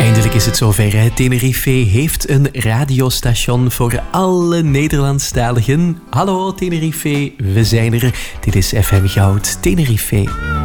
Eindelijk is het zover. Hè? Tenerife heeft een radiostation voor alle Nederlandstaligen. Hallo Tenerife, we zijn er. Dit is FM Goud Tenerife.